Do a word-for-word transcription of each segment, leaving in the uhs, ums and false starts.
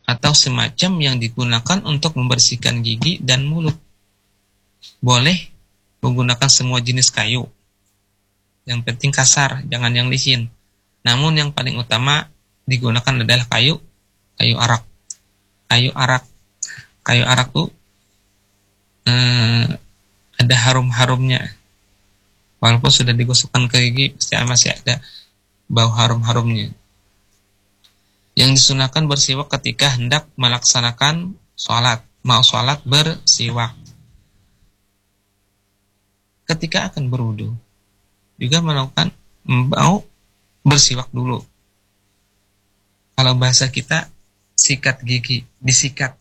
atau semacam yang digunakan untuk membersihkan gigi dan mulut. Boleh menggunakan semua jenis kayu. Yang penting kasar, jangan yang licin. Namun yang paling utama digunakan adalah kayu, kayu arak. Kayu arak, kayu arak tuh eh, ada harum-harumnya. Walaupun sudah digosokkan ke gigi, pasti masih ada bau harum-harumnya. Yang disunahkan bersiwak ketika hendak melaksanakan sholat. Mau sholat bersiwak. Ketika akan berwudu juga melakukan mau bersiwak dulu. Kalau bahasa kita sikat gigi, disikat.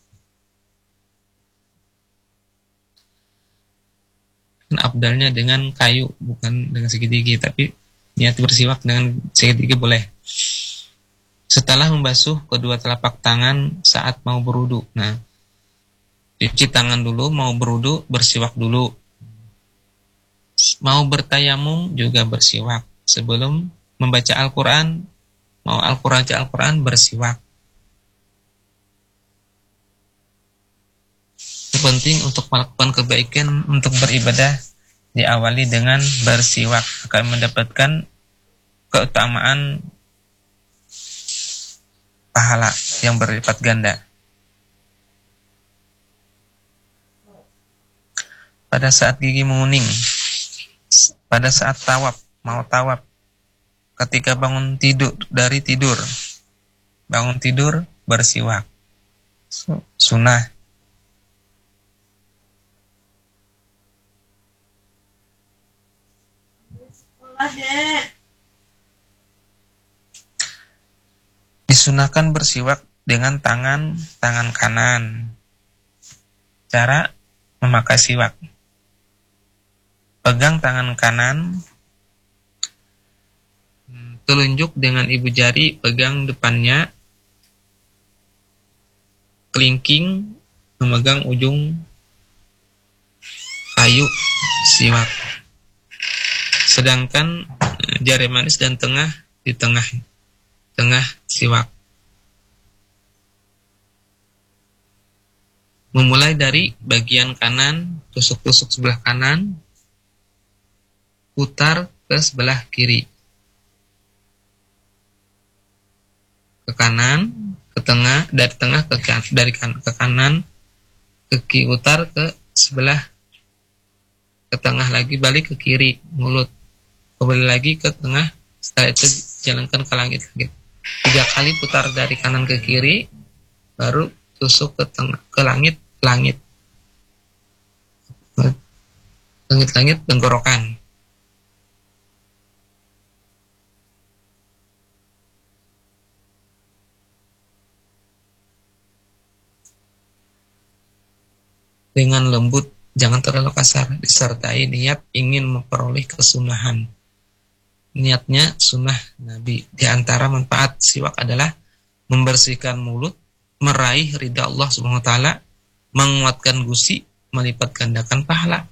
Abdalnya dengan kayu, bukan dengan sikat gigi, tapi niat bersiwak dengan sikat gigi boleh. Setelah membasuh kedua telapak tangan saat mau berwudu. Nah, cuci tangan dulu, mau berwudu, bersiwak dulu. Mau bertayamum juga bersiwak. Sebelum membaca Al-Quran, mau Al-Quran baca Al-Quran, bersiwak. Penting untuk melakukan kebaikan, untuk beribadah diawali dengan bersiwak, akan mendapatkan keutamaan pahala yang berlipat ganda. Pada saat gigi menguning, pada saat tawaf, mau tawaf, ketika bangun tidur dari tidur, bangun tidur bersiwak, sunnah. Disunahkan bersiwak dengan tangan tangan kanan. Cara memakai siwak: pegang tangan kanan, telunjuk dengan ibu jari pegang depannya, kelingking memegang ujung kayu siwak, sedangkan jari manis dan tengah di tengah tengah siwak. Memulai dari bagian kanan, tusuk-tusuk sebelah kanan, putar ke sebelah kiri, ke kanan, ke tengah, dari tengah ke dari kan, ke kanan, ke kiri, putar ke sebelah, ke tengah lagi, balik ke kiri, mulut, kembali lagi ke tengah, setelah itu jalankan ke langit lagi. Tiga kali putar dari kanan ke kiri, baru tusuk ke tengah, ke langit, langit, langit-langit tenggorokan. Dengan lembut, jangan terlalu kasar, disertai niat ingin memperoleh kesunahan. Niatnya sunnah Nabi. Di antara manfaat siwak adalah membersihkan mulut, meraih ridha Allah Subhanahu wa taala, menguatkan gusi, melipat gandakan pahala.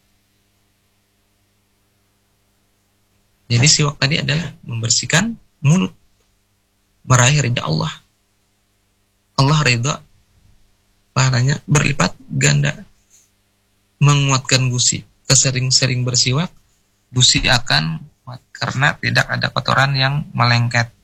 Jadi siwak tadi adalah membersihkan mulut, meraih ridha Allah. Allah ridha, pahalanya berlipat ganda. Menguatkan gusi, kesering-sering bersiwak, gusi akan kuat karena tidak ada kotoran yang melengket.